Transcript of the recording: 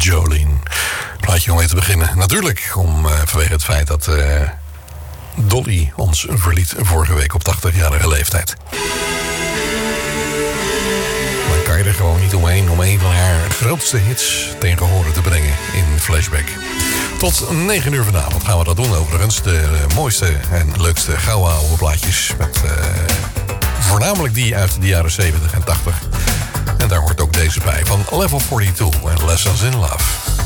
Jolene. Plaatje om mee te beginnen. Natuurlijk vanwege het feit dat Dolly ons verliet vorige week op 80-jarige leeftijd. Dan kan je er gewoon niet omheen om een van haar grootste hits tegen horen te brengen in Flashback. Tot 9 uur vanavond gaan we dat doen overigens. De mooiste en leukste gouden oude plaatjes. Met voornamelijk die uit de jaren 70 en 80. En daar hoort ook deze bij van Level 42 en Lessons in Love.